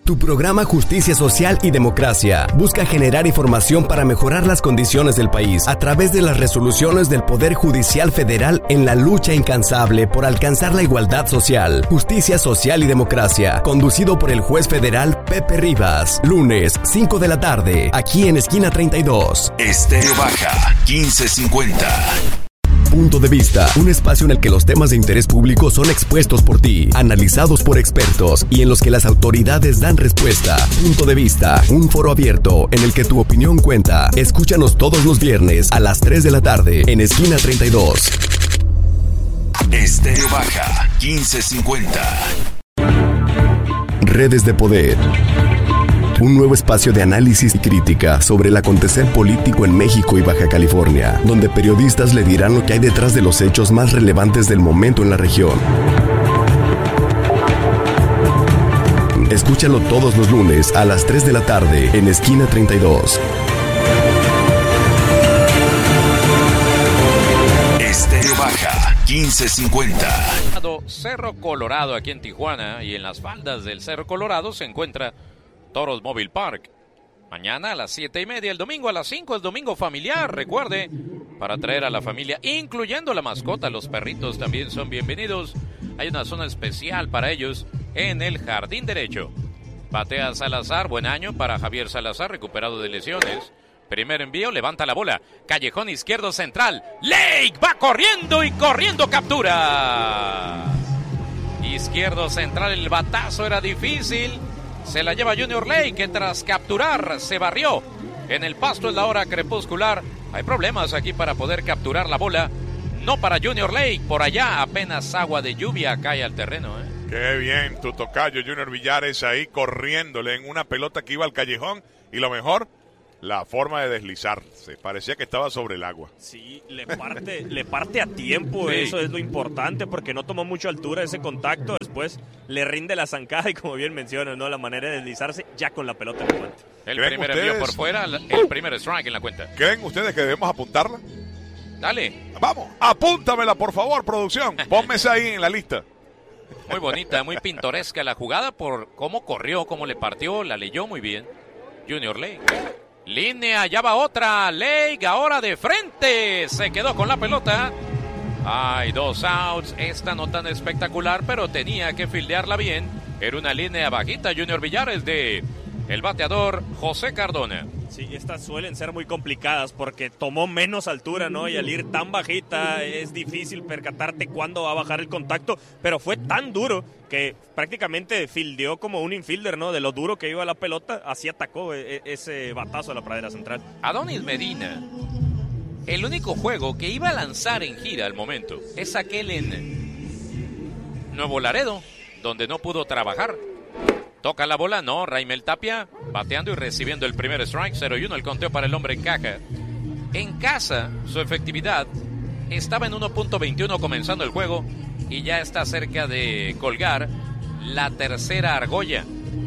Tu programa Justicia Social y Democracia busca generar información para mejorar las condiciones del país a través de las resoluciones del Poder Judicial Federal en la lucha incansable por alcanzar la igualdad social. Justicia Social y Democracia, conducido por el juez federal Pepe Rivas. Lunes, 5 de la tarde, aquí en Esquina 32. Estéreo Baja, 1550. Punto de Vista, un espacio en el que los temas de interés público son expuestos por ti, analizados por expertos y en los que las autoridades dan respuesta. Punto de Vista, un foro abierto en el que tu opinión cuenta. Escúchanos todos los viernes a las 3 de la tarde en Esquina 32. Estéreo Baja, 1550. Redes de Poder. Un nuevo espacio de análisis y crítica sobre el acontecer político en México y Baja California, donde periodistas le dirán lo que hay detrás de los hechos más relevantes del momento en la región. Escúchalo todos los lunes a las 3 de la tarde en Esquina 32. Estéreo Baja, 1550. Cerro Colorado aquí en Tijuana, y en las faldas del Cerro Colorado se encuentra Toros Mobile Park. Mañana a las 7:30, el domingo a las 5 es domingo familiar, recuerde, para traer a la familia, incluyendo la mascota. Los perritos también son bienvenidos. Hay una zona especial para ellos en el jardín derecho. Batea Salazar, buen año para Javier Salazar, recuperado de lesiones. Primer envío, levanta la bola, callejón izquierdo central, Lake va corriendo y corriendo, captura. Izquierdo central, el batazo era difícil. Se la lleva Junior Lake, que tras capturar se barrió en el pasto en la hora crepuscular. Hay problemas aquí para poder capturar la bola. No para Junior Lake, por allá apenas agua de lluvia cae al terreno. Qué bien, tu tocayo Junior Villares ahí corriéndole en una pelota que iba al callejón. Y lo mejor, la forma de deslizarse. Parecía que estaba sobre el agua. Sí, le parte a tiempo, sí. Eso es lo importante, porque no tomó mucha altura ese contacto. Después le rinde la zancada y, como bien mencionas, ¿no?, la manera de deslizarse ya con la pelota en el guante. El primer envío por fuera, el primer strike en la cuenta. ¿Creen ustedes que debemos apuntarla? Dale. Vamos, apúntamela, por favor, producción. Ponme esa ahí en la lista. Muy bonita, muy pintoresca la jugada por cómo corrió, cómo le partió, la leyó muy bien Junior Lake. Línea, ya va otra. Lake ahora de frente. Se quedó con la pelota. Hay 2 outs. Esta no tan espectacular, pero tenía que fildearla bien. Era una línea bajita, Junior Villares, de el bateador José Cardona. Sí, estas suelen ser muy complicadas porque tomó menos altura, ¿no? Y al ir tan bajita es difícil percatarte cuándo va a bajar el contacto, pero fue tan duro que prácticamente fildeó como un infielder, ¿no? De lo duro que iba la pelota, así atacó ese batazo a la pradera central. Adonis Medina, el único juego que iba a lanzar en gira al momento es aquel en Nuevo Laredo, donde no pudo trabajar. Toca la bola, no, Raimel Tapia bateando y recibiendo el primer strike. 0-1 el conteo para el hombre en caja. En casa, su efectividad estaba en 1.21 comenzando el juego y ya está cerca de colgar la tercera argolla.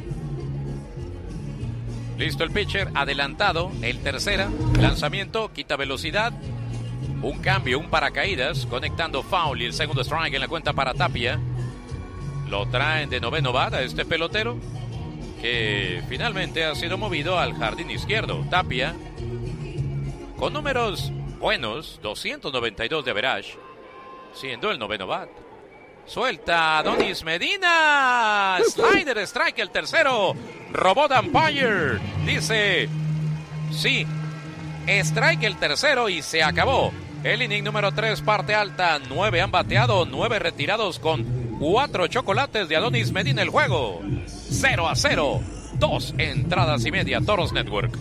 Listo el pitcher, adelantado, el tercera, lanzamiento, quita velocidad, un cambio, un paracaídas, conectando foul y el segundo strike en la cuenta para Tapia. Lo traen de noveno bat a este pelotero, que finalmente ha sido movido al jardín izquierdo. Tapia, con números buenos, 292 de average, siendo el noveno bat. Suelta Adonis Medina, slider, strike, el tercero. Robot umpire, dice, sí, strike el tercero y se acabó. El inning número 3, parte alta, 9 han bateado, 9 retirados con 4 chocolates de Adonis Medina el juego. 0-0, 2 entradas y media, Toros Network.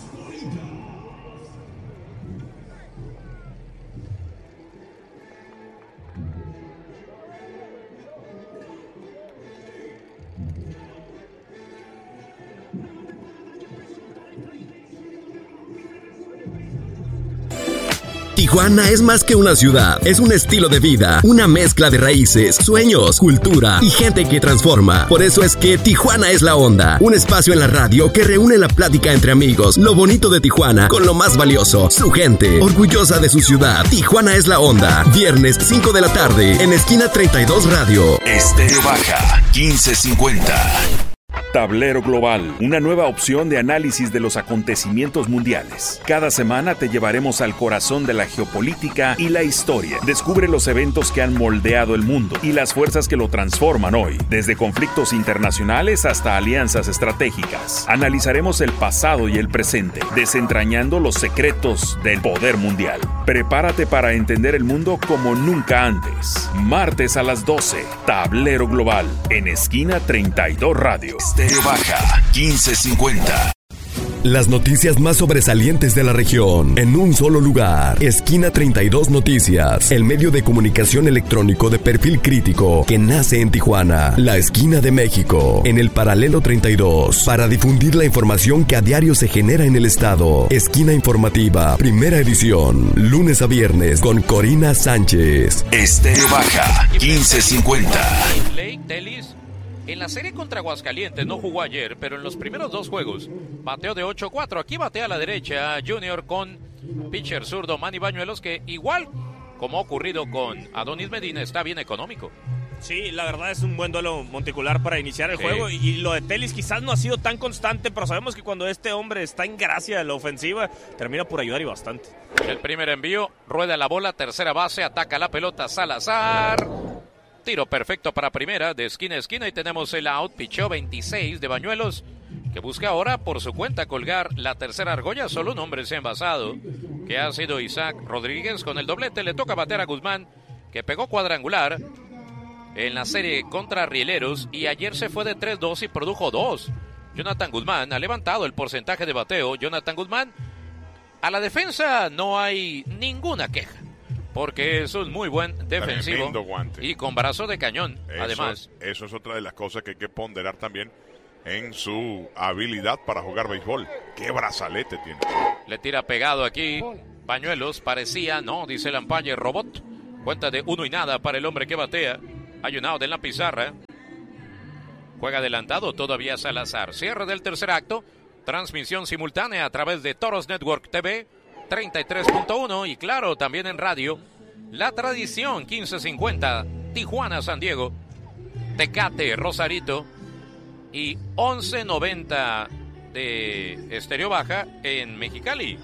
Tijuana es más que una ciudad, es un estilo de vida, una mezcla de raíces, sueños, cultura y gente que transforma. Por eso es que Tijuana es la onda, un espacio en la radio que reúne la plática entre amigos, lo bonito de Tijuana con lo más valioso, su gente, orgullosa de su ciudad. Tijuana es la onda, viernes 5 de la tarde en Esquina 32 Radio. Estéreo Baja, 1550. Tablero Global, una nueva opción de análisis de los acontecimientos mundiales. Cada semana te llevaremos al corazón de la geopolítica y la historia. Descubre los eventos que han moldeado el mundo y las fuerzas que lo transforman hoy, desde conflictos internacionales hasta alianzas estratégicas. Analizaremos el pasado y el presente, desentrañando los secretos del poder mundial. Prepárate para entender el mundo como nunca antes. Martes a las 12, Tablero Global, en Esquina 32 Radio. Estéreo Baja 1550. Las noticias más sobresalientes de la región en un solo lugar. Esquina 32 Noticias, el medio de comunicación electrónico de perfil crítico que nace en Tijuana, la esquina de México, en el paralelo 32, para difundir la información que a diario se genera en el estado. Esquina informativa, primera edición, lunes a viernes con Corina Sánchez. Estéreo Baja 1550. Lake Tellis. En la serie contra Aguascalientes no jugó ayer, pero en los primeros 2 juegos bateó de 8-4. Aquí batea a la derecha Junior con pitcher zurdo Manny Bañuelos, que igual como ha ocurrido con Adonis Medina, está bien económico. Sí, la verdad es un buen duelo monticular para iniciar el juego, y lo de Tellis quizás no ha sido tan constante, pero sabemos que cuando este hombre está en gracia en la ofensiva, termina por ayudar y bastante. El primer envío, rueda la bola, tercera base, ataca la pelota Salazar. Tiro perfecto para primera, de esquina a esquina, y tenemos el out. Pichó 26 de Bañuelos, que busca ahora por su cuenta colgar la tercera argolla. Solo un hombre se ha envasado, que ha sido Isaac Rodríguez. Con el doblete le toca batear a Guzmán, que pegó cuadrangular en la serie contra Rieleros, y ayer se fue de 3-2 y produjo 2. Jonathan Guzmán ha levantado el porcentaje de bateo. Jonathan Guzmán, a la defensa no hay ninguna queja, porque es un muy buen defensivo y con brazo de cañón. Además, eso es otra de las cosas que hay que ponderar también en su habilidad para jugar béisbol. ¡Qué brazalete tiene! Le tira pegado aquí Bañuelos, parecía, no, dice el umpire, robot. Cuenta de 1-0 para el hombre que batea. Hay un out en la pizarra. Juega adelantado todavía Salazar. Cierre del tercer acto. Transmisión simultánea a través de Toros Network TV 33.1 y claro, también en radio. La Tradición 1550, Tijuana, San Diego, Tecate, Rosarito y 1190 de Estéreo Baja en Mexicali.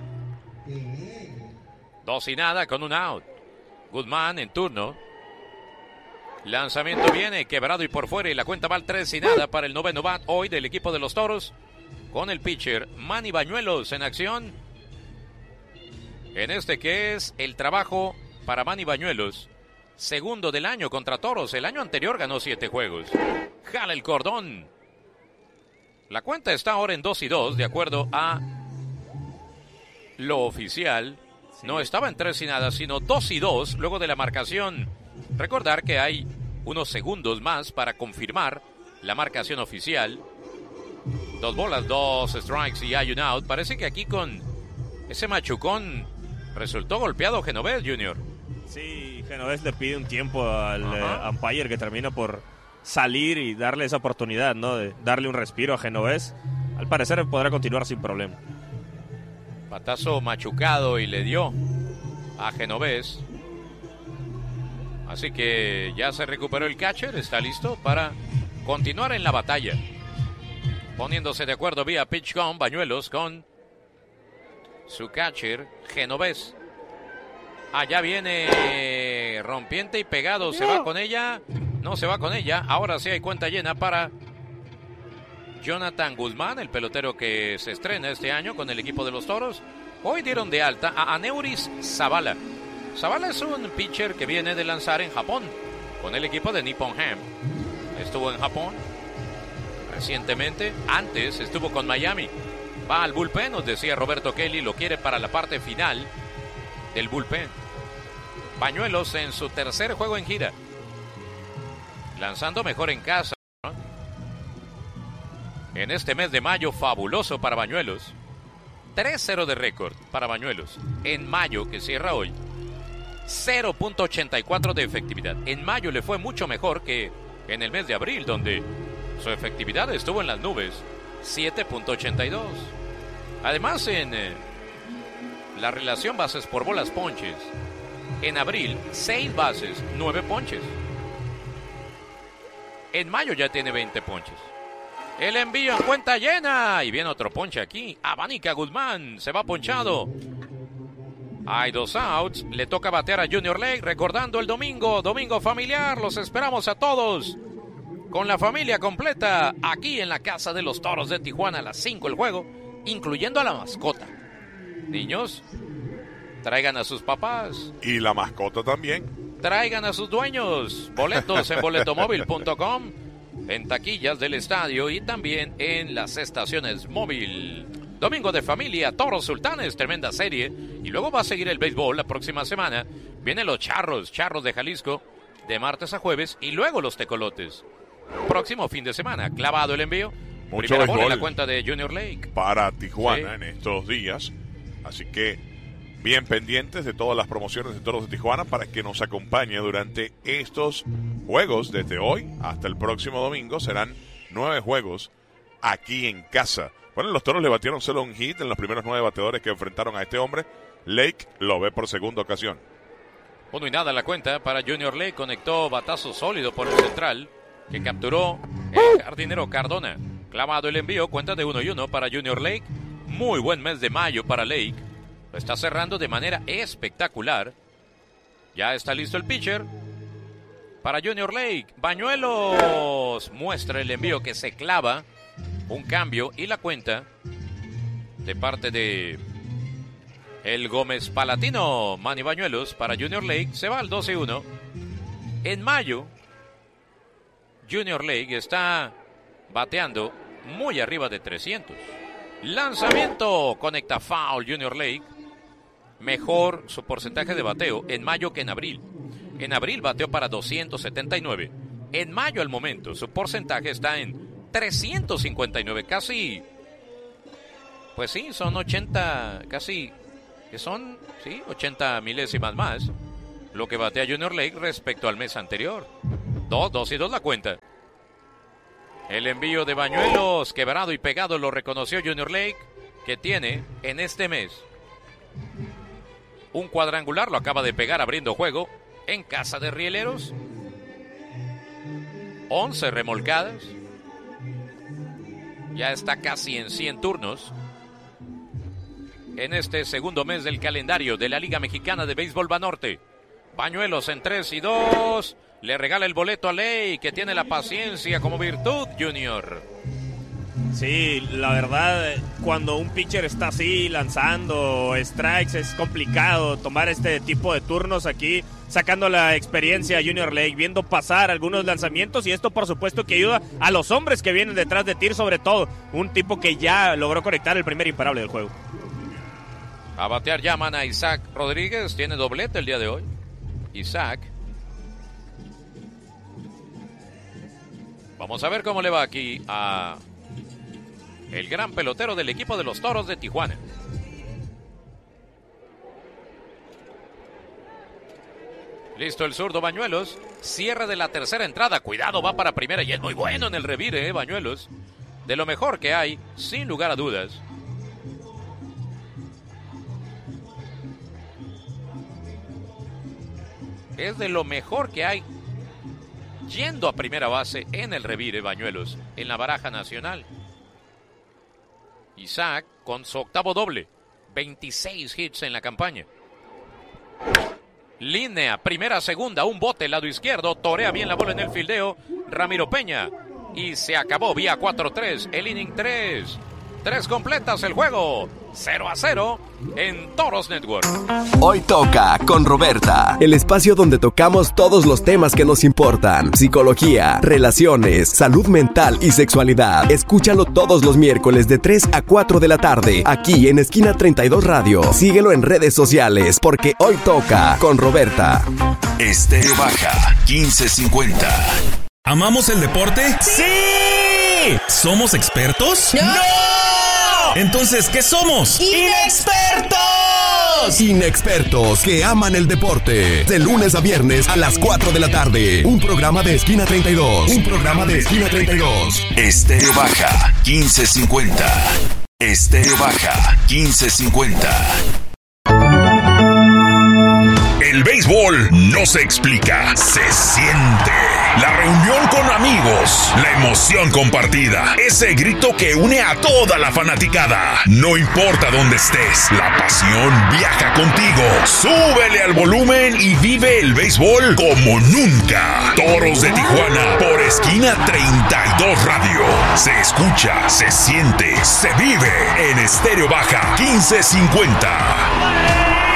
2-0 con un out. Guzmán en turno. Lanzamiento viene, quebrado y por fuera, y la cuenta va al 3-0 para el noveno bat hoy del equipo de los Toros, con el pitcher Manny Bañuelos en acción. En este que es el trabajo para Manny Bañuelos, segundo del año contra Toros. El año anterior ganó 7 juegos. Jala el cordón. La cuenta está ahora en 2-2, de acuerdo a lo oficial. No estaba en 3-0, sino 2-2 luego de la marcación. Recordar que hay unos segundos más para confirmar la marcación oficial. 2 bolas, 2 strikes y hay un out. Parece que aquí con ese machucón resultó golpeado Genovés, Junior. Sí, Genovés le pide un tiempo al umpire, que termina por salir y darle esa oportunidad, ¿no? De darle un respiro a Genovés. Al parecer podrá continuar sin problema. Patazo machucado y le dio a Genovés. Así que ya se recuperó el catcher, está listo para continuar en la batalla. Poniéndose de acuerdo vía PitchCom, Bañuelos con su catcher, Genovés. Allá viene rompiente y pegado. ¿Se va con ella? No se va con ella. Ahora sí hay cuenta llena para Jonathan Guzmán, el pelotero que se estrena este año con el equipo de los Toros. Hoy dieron de alta a Aneuris Zavala. Zavala es un pitcher que viene de lanzar en Japón con el equipo de Nippon Ham. Estuvo en Japón recientemente. Antes estuvo con Miami. Va al bullpen, nos decía Roberto Kelly, lo quiere para la parte final del bullpen. Bañuelos en su tercer juego en gira, lanzando mejor en casa, ¿no? En este mes de mayo, fabuloso para Bañuelos. 3-0 de récord para Bañuelos. En mayo, que cierra hoy, 0.84 de efectividad. En mayo le fue mucho mejor que en el mes de abril, donde su efectividad estuvo en las nubes, 7.82. Además, en la relación bases por bolas ponches, en abril, 6 bases, 9 ponches. En mayo ya tiene 20 ponches. El envío en cuenta llena. Y viene otro ponche aquí. Abanica Guzmán se va ponchado. Hay 2 outs. Le toca batear a Junior Lake. Recordando el domingo familiar. Los esperamos a todos. Con la familia completa. Aquí en la Casa de los Toros de Tijuana. A las 5 el juego. Incluyendo a la mascota. Niños, traigan a sus papás. Y la mascota también. Traigan a sus dueños. Boletos en boletomóvil.com. En taquillas del estadio y también en las estaciones móvil. Domingo de familia, Toros Sultanes, tremenda serie. Y luego va a seguir el béisbol la próxima semana. Vienen los Charros de Jalisco, de martes a jueves. Y luego los Tecolotes. Próximo fin de semana, clavado el envío. Mucho Primera bola en la béisbol cuenta de Junior Lake. Para Tijuana Sí. en estos días. Así que bien pendientes de todas las promociones de Toros de Tijuana para que nos acompañe durante estos juegos. Desde hoy hasta el próximo domingo serán 9 juegos aquí en casa. Bueno, los Toros le batieron solo un hit en los primeros 9 bateadores que enfrentaron a este hombre. Lake lo ve por segunda ocasión. 1-0 la cuenta para Junior Lake. Conectó batazo sólido por el central que capturó el jardinero Cardona. Clavado el envío, cuenta de 1-1 para Junior Lake. Muy buen mes de mayo para Lake. Lo está cerrando de manera espectacular. Ya está listo el pitcher. Para Junior Lake, Bañuelos muestra el envío que se clava. Un cambio y la cuenta de parte de el Gómez Palatino. Manny Bañuelos para Junior Lake se va al 2-1. En mayo, Junior Lake está bateando muy arriba de 300. Lanzamiento, conecta foul Junior Lake. Mejor su porcentaje de bateo en mayo que en abril. En abril bateó para 279. En mayo al momento su porcentaje está en 359. Casi, pues sí, son 80, casi, que son, sí, 80 milésimas más. Lo que batea Junior Lake respecto al mes anterior. 2-2 la cuenta. El envío de Bañuelos, quebrado y pegado, lo reconoció Junior Lake, que tiene en este mes un cuadrangular, lo acaba de pegar abriendo juego en casa de Rieleros. 11 remolcadas. Ya está casi en 100 turnos. En este segundo mes del calendario de la Liga Mexicana de Béisbol Banorte. Bañuelos en 3-2. Le regala el boleto a Ley, que tiene la paciencia como virtud, Junior. Sí, la verdad, cuando un pitcher está así lanzando strikes es complicado tomar este tipo de turnos aquí, sacando la experiencia a Junior Lake, viendo pasar algunos lanzamientos, y esto por supuesto que ayuda a los hombres que vienen detrás de Tir, sobre todo un tipo que ya logró conectar el primer imparable del juego. A batear llaman a Isaac Rodríguez, tiene doblete el día de hoy. Isaac. Vamos a ver cómo le va aquí a el gran pelotero del equipo de los Toros de Tijuana. Listo el zurdo Bañuelos. Cierre de la tercera entrada. Cuidado, va para primera y es muy bueno en el revire, Bañuelos. De lo mejor que hay, sin lugar a dudas. Es de lo mejor que hay yendo a primera base en el revire, Bañuelos, en la baraja nacional. Isaac con su octavo doble, 26 hits en la campaña. Línea, primera, segunda, un bote, lado izquierdo, torea bien la bola en el fildeo, Ramiro Peña. Y se acabó vía 4-3, el inning 3. 3 completas el juego, 0-0 en Toros Network. Hoy toca con Roberta, el espacio donde tocamos todos los temas que nos importan: psicología, relaciones, salud mental y sexualidad. Escúchalo todos los miércoles de 3 a 4 de la tarde, aquí en Esquina 32 Radio. Síguelo en redes sociales, porque hoy toca con Roberta. Estéreo Baja 1550. ¿Amamos el deporte? ¡Sí! ¿Somos expertos? ¡No! Entonces, ¿qué somos? ¡Inexpertos! Inexpertos que aman el deporte. De lunes a viernes a las 4 de la tarde. Un programa de Esquina 32. Un programa de Esquina 32. Estéreo Baja 1550. Estéreo Baja 1550. El béisbol no se explica, se siente. La reunión con amigos, la emoción compartida, ese grito que une a toda la fanaticada. No importa dónde estés, la pasión viaja contigo. Súbele al volumen y vive el béisbol como nunca. Toros de Tijuana por Esquina 32 Radio. Se escucha, se siente, se vive en Estéreo Baja 1550.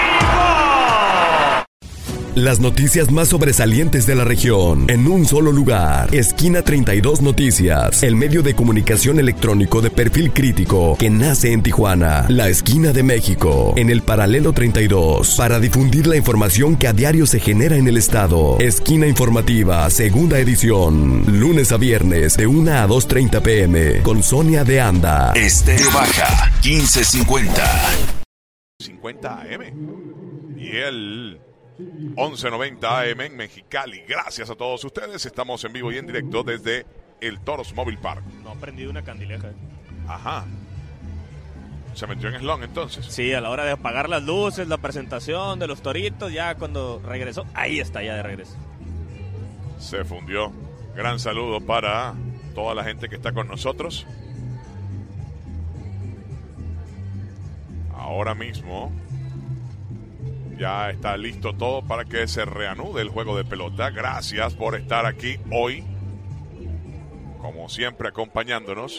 Las noticias más sobresalientes de la región en un solo lugar. Esquina 32 Noticias, el medio de comunicación electrónico de perfil crítico que nace en Tijuana, la esquina de México, en el paralelo 32, para difundir la información que a diario se genera en el estado. Esquina informativa, segunda edición, lunes a viernes de 1 a 2:30 p.m. con Sonia de Anda. Estéreo Baja 1550. 50 AM. Y el 1190 AM en Mexicali. Gracias a todos ustedes. Estamos en vivo y en directo desde el Toros Mobile Park. No ha prendido una candileja. Ajá. ¿Se metió en slon entonces? Sí, a la hora de apagar las luces, la presentación de los toritos, ya cuando regresó, ahí está ya de regreso. Se fundió. Gran saludo para toda la gente que está con nosotros. Ahora mismo ya está listo todo para que se reanude el juego de pelota. Gracias por estar aquí hoy, como siempre, acompañándonos.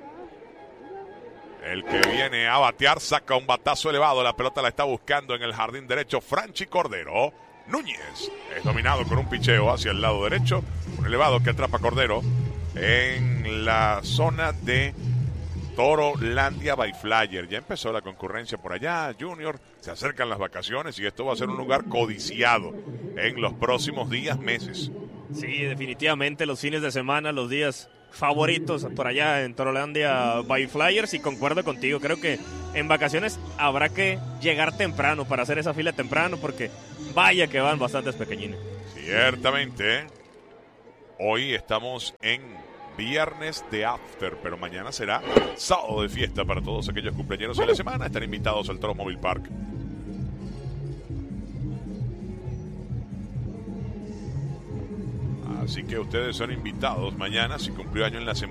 El que viene a batear saca un batazo elevado. La pelota la está buscando en el jardín derecho Franchi Cordero. Núñez es dominado con un picheo hacia el lado derecho. Un elevado que atrapa a Cordero en la zona de Torolandia by Flyer. Ya empezó la concurrencia por allá, Junior. Se acercan las vacaciones y esto va a ser un lugar codiciado en los próximos días, meses. Sí, definitivamente los fines de semana, los días favoritos por allá en Torolandia by Flyers, y concuerdo contigo, creo que en vacaciones habrá que llegar temprano para hacer esa fila temprano, porque vaya que van bastantes pequeñines. Ciertamente, hoy estamos en viernes de after, pero mañana será sábado de fiesta para todos aquellos cumpleaños de la semana. Están invitados al Toros Mobile Park. Así que ustedes son invitados mañana, si cumplió año en la semana.